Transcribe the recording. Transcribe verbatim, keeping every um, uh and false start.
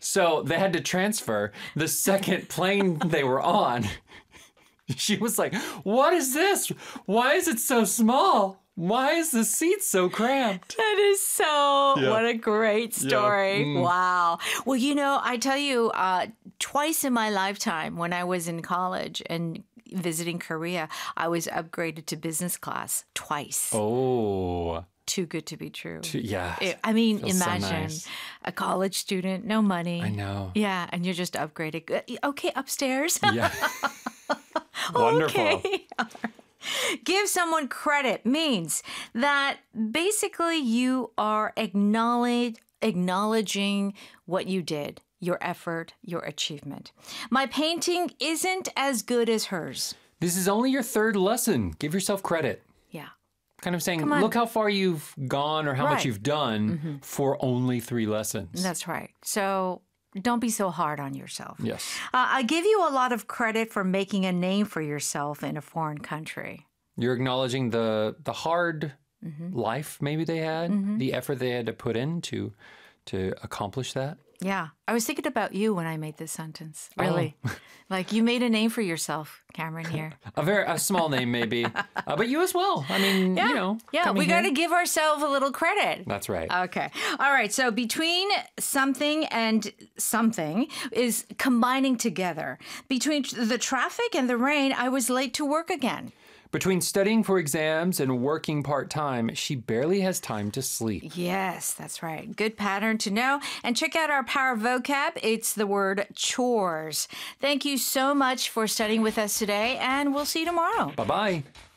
So they had to transfer the second plane they were on. She was like, what is this? Why is it so small? Why is the seat so cramped? That is so, Yeah. what a great story. Yeah. Mm. Wow. Well, you know, I tell you, uh, twice in my lifetime when I was in college and visiting Korea, I was upgraded to business class twice. Oh. Too good to be true. Too- yeah. It- I mean, Feels so imagine nice. a college student, no money. I know. Yeah, and you're just upgraded. Uh, Okay, upstairs. Yeah. Wonderful. Okay. Give someone credit means that basically you are acknowledge, acknowledging what you did, your effort, your achievement. My painting isn't as good as hers. This is only your third lesson. Give yourself credit. Yeah. Kind of saying, Come on. look how far you've gone or how Right. much you've done for only three lessons. That's right. So don't be so hard on yourself. Yes. Uh, I give you a lot of credit for making a name for yourself in a foreign country. You're acknowledging the the hard life maybe they had, the effort they had to put in to to accomplish that. Yeah. I was thinking about you when I made this sentence. Really. Like you made a name for yourself, Cameron, here. A very a small name maybe, uh, but you as well. I mean, you know. Yeah, coming we got to here- give ourselves a little credit. That's right. Okay. All right. So between something and something is combining together. Between the traffic and the rain, I was late to work again. Between studying for exams and working part-time, she barely has time to sleep. Yes, that's right. Good pattern to know. And check out our Power Vocab. It's the word chores. Thank you so much for studying with us today, and we'll see you tomorrow. Bye-bye.